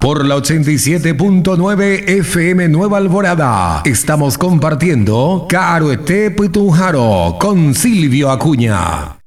por la 87.9 FM Nueva Alvorada. Estamos compartiendo Caruete Putunjaro con Silvio Acuña.